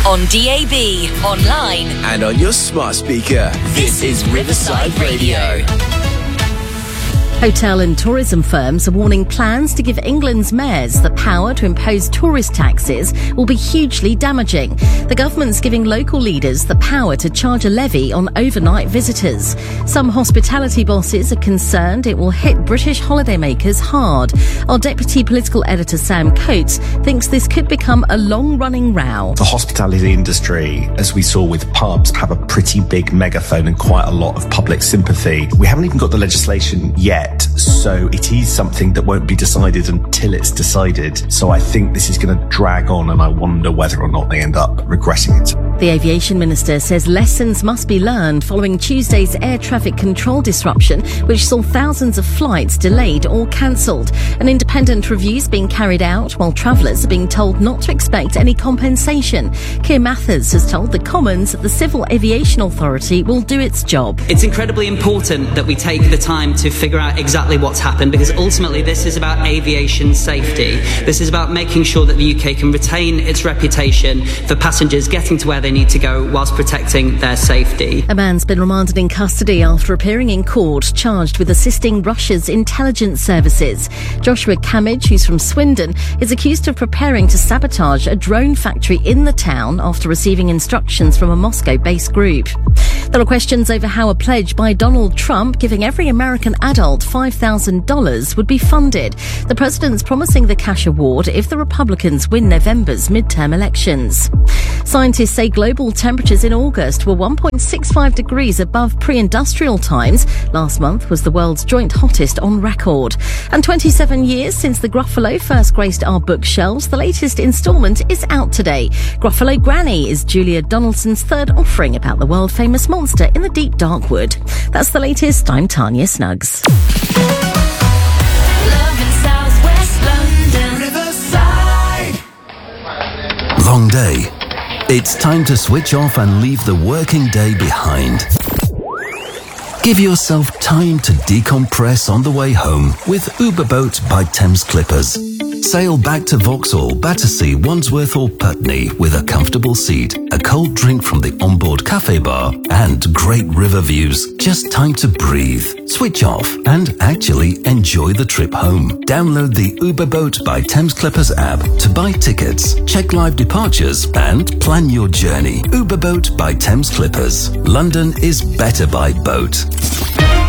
On DAB, online, and on your smart speaker. This is Riverside Radio. Hotel and tourism firms are warning plans to give England's mayors the power to impose tourist taxes will be hugely damaging. The government's giving local leaders the power to charge a levy on overnight visitors. Some hospitality bosses are concerned it will hit British holidaymakers hard. Our deputy political editor Sam Coates thinks this could become a long-running row. The hospitality industry, as we saw with pubs, have a pretty big megaphone and quite a lot of public sympathy. We haven't even got the legislation yet. So it is something that won't be decided until it's decided. So I think this is going to drag on, and I wonder whether or not they end up regretting it. The aviation minister says lessons must be learned following Tuesday's air traffic control disruption, which saw thousands of flights delayed or cancelled. An independent review is being carried out while travellers are being told not to expect any compensation. Keir Mathers has told the Commons that the Civil Aviation Authority will do its job. It's incredibly important that we take the time to figure out exactly what's happened, because ultimately this is about aviation safety. This is about making sure that the UK can retain its reputation for passengers getting to where they need to go whilst protecting their safety. A man's been remanded in custody after appearing in court charged with assisting Russia's intelligence services. Joshua Kamage, who's from Swindon, is accused of preparing to sabotage a drone factory in the town after receiving instructions from a Moscow-based group. There are questions over how a pledge by Donald Trump giving every American adult $5,000 would be funded. The president's promising the cash award if the Republicans win November's midterm elections. Scientists say global temperatures in August were 1.65 degrees above pre-industrial times. Last month was the world's joint hottest on record. And 27 years since the Gruffalo first graced our bookshelves, the latest instalment is out today. Gruffalo Granny is Julia Donaldson's third offering about the world-famous monster in the deep dark wood. That's the latest. I'm Tanya Snuggs. Long day. It's time to switch off and leave the working day behind. Give yourself time to decompress on the way home with Uberboat by Thames Clippers. Sail back to Vauxhall, Battersea, Wandsworth or Putney with a comfortable seat, a cold drink from the onboard cafe bar and great river views. Just time to breathe, switch off and actually enjoy the trip home. Download the Uberboat by Thames Clippers app to buy tickets, check live departures and plan your journey. Uberboat by Thames Clippers. London is better by boat.